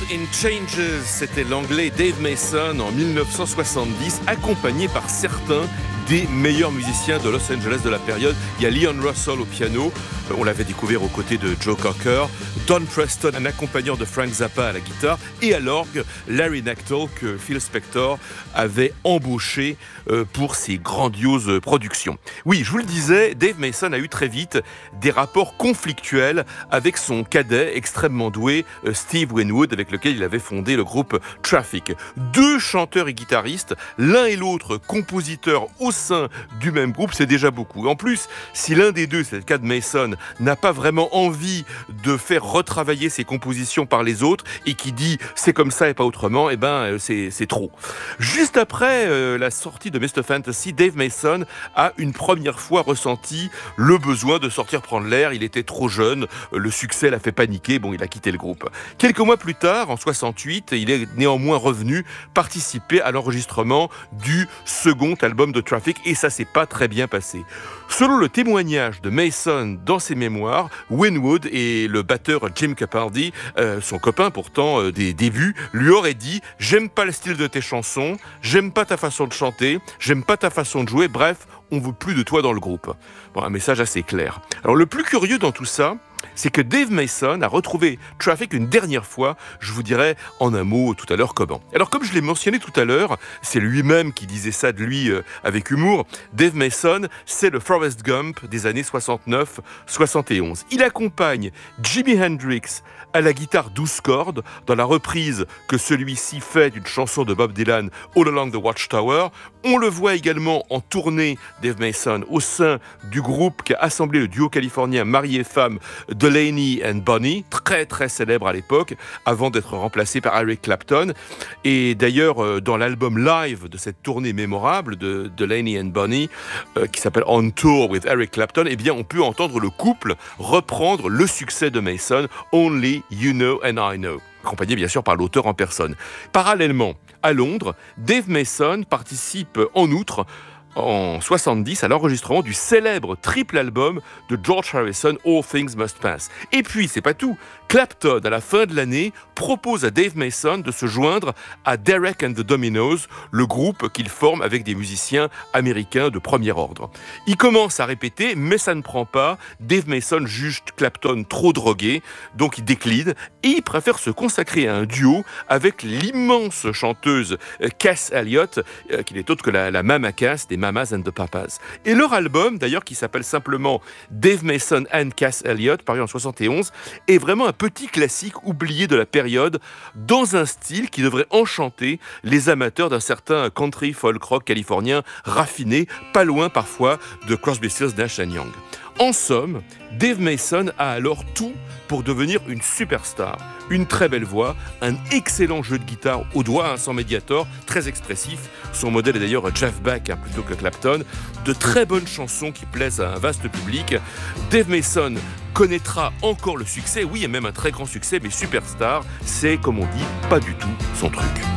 in Changes, c'était l'anglais Dave Mason en 1970, accompagné par certains des meilleurs musiciens de Los Angeles de la période. Il y a Leon Russell au piano, on l'avait découvert aux côtés de Joe Cocker, Don Preston, un accompagnant de Frank Zappa à la guitare, et à l'orgue, Larry Knechtel, que Phil Spector avait embauché pour ses grandioses productions. Oui, je vous le disais, Dave Mason a eu très vite des rapports conflictuels avec son cadet extrêmement doué, Steve Winwood, avec lequel il avait fondé le groupe Traffic. Deux chanteurs et guitaristes, l'un et l'autre compositeurs au sein du même groupe, c'est déjà beaucoup. En plus, si l'un des deux, c'est le cas de Mason, n'a pas vraiment envie de faire retravailler ses compositions par les autres et qui dit c'est comme ça et pas autrement, c'est trop. Juste après la sortie de Mr. Fantasy, Dave Mason a une première fois ressenti le besoin de sortir prendre l'air. Il était trop jeune, le succès l'a fait paniquer, il a quitté le groupe. Quelques mois plus tard, en 68, il est néanmoins revenu participer à l'enregistrement du second album de Traffic et ça s'est pas très bien passé. Selon le témoignage de Mason dans ses mémoires, Winwood et le batteur Jim Capaldi, son copain pourtant des débuts, lui auraient dit « J'aime pas le style de tes chansons, j'aime pas ta façon de chanter, j'aime pas ta façon de jouer, bref, on veut plus de toi dans le groupe. » Un message assez clair. Alors le plus curieux dans tout ça, c'est que Dave Mason a retrouvé Traffic une dernière fois, je vous dirai en un mot tout à l'heure comment. Alors comme je l'ai mentionné tout à l'heure, c'est lui-même qui disait ça de lui avec humour, Dave Mason, c'est le Forrest Gump des années 69-71. Il accompagne Jimi Hendrix à la guitare 12 cordes dans la reprise que celui-ci fait d'une chanson de Bob Dylan, All Along the Watchtower. On le voit également en tournée, Dave Mason, au sein du groupe qui a assemblé le duo californien mari et femme Delaney and Bonnie, très très célèbre à l'époque, avant d'être remplacé par Eric Clapton. Et d'ailleurs, dans l'album live de cette tournée mémorable de Delaney and Bonnie, qui s'appelle On Tour with Eric Clapton, on peut entendre le couple reprendre le succès de Mason, Only You Know and I Know, accompagné bien sûr par l'auteur en personne. Parallèlement, à Londres, Dave Mason participe en outre en 70 à l'enregistrement du célèbre triple album de George Harrison, All Things Must Pass. Et puis, c'est pas tout. Clapton, à la fin de l'année, propose à Dave Mason de se joindre à Derek and the Dominos, le groupe qu'il forme avec des musiciens américains de premier ordre. Il commence à répéter, mais ça ne prend pas. Dave Mason juge Clapton trop drogué, donc il décline et il préfère se consacrer à un duo avec l'immense chanteuse Cass Elliot, qui n'est autre que la Mama Cass des Mamas and the Papas. Et leur album, d'ailleurs, qui s'appelle simplement Dave Mason and Cass Elliot, paru en 71, est vraiment un petit classique oublié de la période, dans un style qui devrait enchanter les amateurs d'un certain country folk rock californien raffiné, pas loin parfois de Crosby, Stills, Nash & Young. En somme, Dave Mason a alors tout pour devenir une superstar. Une très belle voix, un excellent jeu de guitare au doigt, sans médiator, très expressif. Son modèle est d'ailleurs Jeff Beck plutôt que Clapton. De très bonnes chansons qui plaisent à un vaste public. Dave Mason connaîtra encore le succès, oui, et même un très grand succès, mais superstar, c'est, comme on dit, pas du tout son truc.